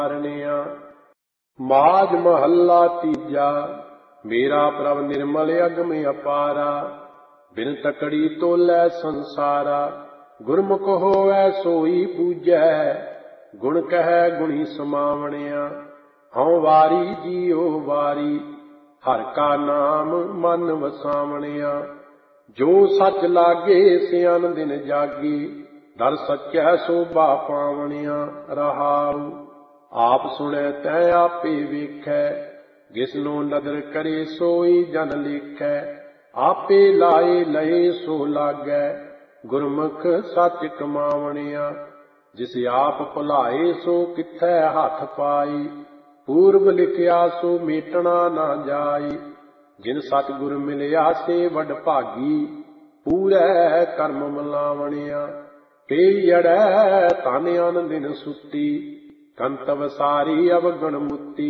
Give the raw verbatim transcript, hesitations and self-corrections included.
ਕਰਨਿਆ। ਮਾਝ ਮਹੱਲਾ ਤੀਜਾ। ਮੇਰਾ ਪ੍ਰਭ ਨਿਰਮਲ ਅਗਮ ਅਪਾਰਾ, ਬਿਨ ਤਕੜੀ ਤੋਲੈ ਸੰਸਾਰਾ। ਗੁਰਮੁਖ ਹੋਵੈ ਸੋਈ ਪੂਜੈ, ਗੁਣ ਕਹਿ ਗੁਣੀ ਸਮਾਵਣਿਆ। ਹਉ ਵਾਰੀ ਜੀਉ ਵਾਰੀ, ਹਰਿ ਕਾ ਨਾਮ ਮਨ ਵਸਾਵਣਿਆ। ਜੋ ਸੱਚ ਲਾਗੇ ਸਿਆਨ ਦਿਨ ਜਾਗੀ, ਦਰ ਸੱਚੈ ਸੋਭਾ ਪਾਵਣਿਆ। ਰਹਾਉ ਆਪ ਸੁਣੈ ਤੈ ਆਪੇ ਵੇਖੈ, ਜਿਸਨੂੰ ਨਦਰ ਕਰੇ ਸੋਈ ਜਨ ਲੇਖੈ। ਆਪੇ ਲਾਏ ਲਏ ਸੋ ਲਾਗੈ, ਗੁਰਮੁਖ ਸੱਚ ਕਮਾਵਣਿਆ। ਜਿਸ ਆਪ ਭੁਲਾਏ ਸੋ ਕਿੱਥੈ ਹੱਥ ਪਾਈ, ਪੂਰਬ ਲਿਖਿਆ ਸੋ ਮੇਟਣਾ ਨਾ ਜਾਈ। ਜਿਨ ਸਤਿਗੁਰ ਮਿਲਿਆ ਸੇ ਵਡ ਭਾਗੀ, ਪੂਰੈ ਕਰਮ ਮਲਾਵਣਿਆ। ਤੇ ਅੜੈ ਧਨ ਅਨ ਦਿਨ ਸੁੱਤੀ, ਕੰਤਵ ਸਾਰੀ ਅਵਗਣ ਮੁੱਤੀ।